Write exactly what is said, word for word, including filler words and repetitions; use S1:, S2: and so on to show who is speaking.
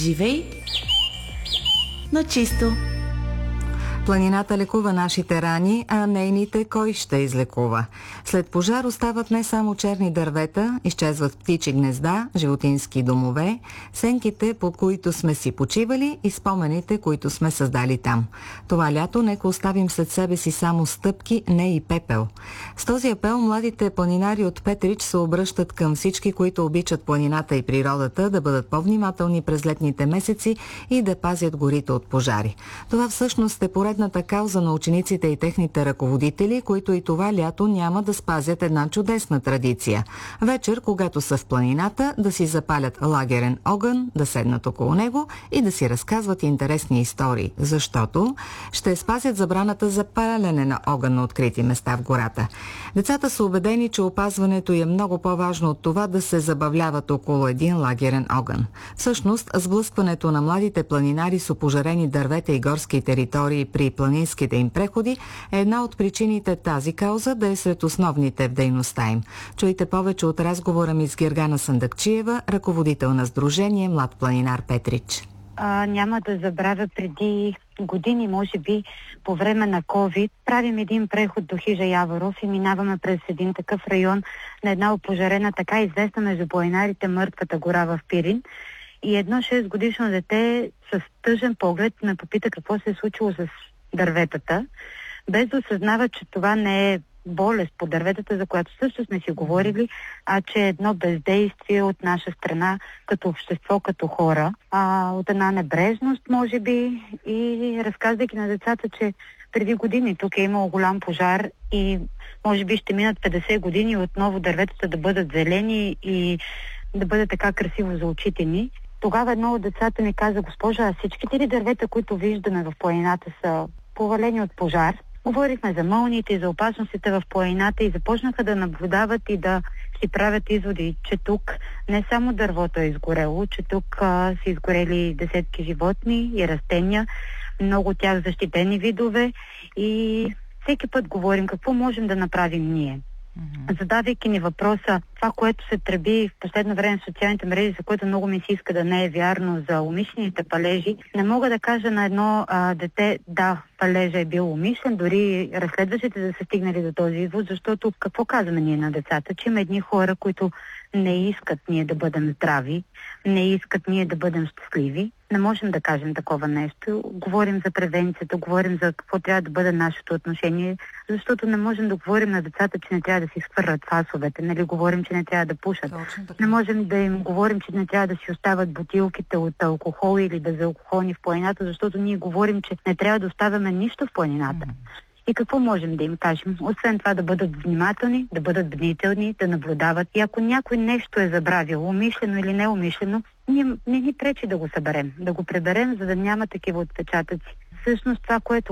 S1: Живей на чисто.
S2: Планината лекува нашите рани, а нейните кой ще излекува? След пожар остават не само черни дървета, изчезват птичи гнезда, животински домове, сенките, по които сме си почивали и спомените, които сме създали там. Това лято нека оставим след себе си само стъпки, не и пепел. С този апел младите планинари от Петрич се обръщат към всички, които обичат планината и природата, да бъдат по-внимателни през летните месеци и да пазят горите от пожари. Това всъщност е поредната кауза на учениците и техните ръководители, които и това лято няма да спазят една чудесна традиция. Вечер, когато са в планината, да си запалят лагерен огън, да седнат около него и да си разказват интересни истории, защото ще спазят забраната за палене на огън на открити места в гората. Децата са убедени, че опазването е много по-важно от това да се забавляват около един лагерен огън. Всъщност, сблъскването на младите планинари с опожарени дървета и горски територии при планинските им преходи е една от причините тази кауза да е сред основните в дейността им. Чуйте повече от разговора ми с Гергана Сандакчиева, ръководител на Сдружение Млад планинар Петрич.
S3: А, няма да забравя, преди години, може би по време на COVID, правим един преход до хижа Яворов и минаваме през един такъв район на една опожарена, така известна между планинарите, Мъртвата гора в Пирин. И едно шест годишно дете с тъжен поглед ме попита какво се е случило с дърветата, без да осъзнава, че това не е болест по дърветата, за която също сме си говорили, а че е едно бездействие от наша страна, като общество, като хора, а, от една небрежност, може би, и разказвайки на децата, че преди години тук е имало голям пожар и може би ще минат петдесет години отново дърветата да бъдат зелени и да бъде така красиво за очите ни. Тогава едно от децата ми каза: госпожа, а всичките ли дървета, които виждаме в планината, са повалени от пожар? Говорихме за мълниите и за опасностите в планината и започнаха да наблюдават и да си правят изводи, че тук не само дървото е изгорело, че тук а, са изгорели десетки животни и растения, много от тях защитени видове, и всеки път говорим какво можем да направим ние. Mm-hmm. Задавайки ни въпроса, това, което се тръби в последно време в социалните мрежи, за което много ми се иска да не е вярно, за умишлените палежи, не мога да кажа на едно а, дете: да, палежа е бил умишлен, дори разследващите да са стигнали до този извод, защото какво казваме ние на децата? Че има едни хора, които не искат ние да бъдем здрави, не искат ние да бъдем щастливи. Не можем да кажем такова нещо. Говорим за превенцията, говорим за какво трябва да бъде нашето отношение, защото не можем да говорим на децата, че не трябва да си изхвърлят фасовете, нали, говорим, че не трябва да пушат. Не можем да им говорим, че не трябва да си остават бутилките от алкохол или безалкохолни в планината, защото ние говорим, че не трябва да оставяме нищо в планината. И какво можем да им кажем? Освен това да бъдат внимателни, да бъдат бдителни, да наблюдават. И ако някой нещо е забравил, умишлено или неумишлено, не, не ни пречи да го съберем, да го приберем, за да няма такива отпечатъци. Всъщност това, което